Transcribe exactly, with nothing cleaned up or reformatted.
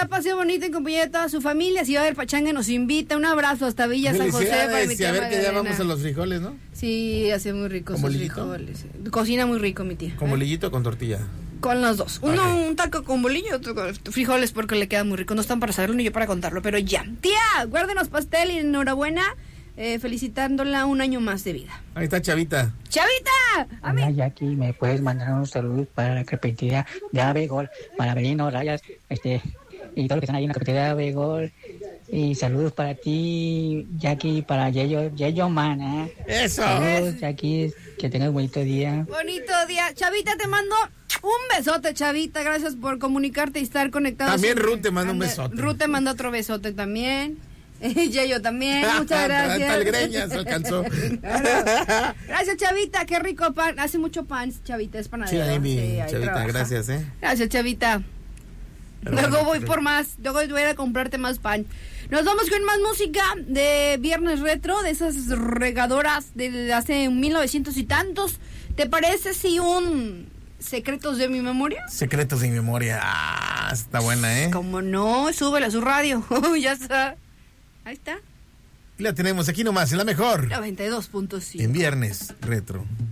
la pase bonito en compañía de toda su familia. Si va a haber pachanga, nos invita. Un abrazo hasta Villa San José. Para mi Y tía a ver que ya Magdalena. vamos a los frijoles, ¿no? Sí, hace muy rico ¿Con sus bolillito? frijoles. Cocina muy rico mi tía. ¿Con bolillito o con tortilla? Con los dos. Uno Ok. un taco con bolillo, otro con frijoles porque le queda muy rico. No están para saberlo ni yo para contarlo, pero ya. Tía, guárdenos pastel y enhorabuena. Eh, felicitándola un año más de vida. Ahí está Chavita. ¡Chavita! A mí. Hola Jackie, ¿me puedes mandar unos saludos para la carpintería de Abegol, para Belino, Rayas, este, y todos los que están ahí en la carpintería de Abegol? Y saludos para ti, Jackie, para Yeyo, Yeyo Man, ¿eh? ¡Eso! Saludos, Jackie, que tengas un bonito día. Bonito día. Chavita, te mando un besote, Chavita. Gracias por comunicarte y estar conectado. También siempre. Ruth te manda un Ande- besote. Ruth te manda otro besote también. Yeyo también. Muchas gracias. Hasta el greña se alcanzó. Claro. Gracias, Chavita. Qué rico pan. Hace mucho pan, Chavita. Es panadera. Sí, Amy, Sí, ahí Chavita, trabaja. gracias, ¿eh? Gracias, Chavita. Pero Luego bueno, voy pero- por más. Luego voy a ir a comprarte más pan. Nos vamos con más música de Viernes Retro, de esas regadoras de hace mil novecientos y tantos. ¿Te parece si un Secretos de mi memoria? Secretos de mi memoria. Ah, está buena, ¿eh? Como no, súbele a su radio. Ya está. Ahí está. La tenemos aquí nomás, en la mejor. noventa y dos punto cinco. En Viernes Retro.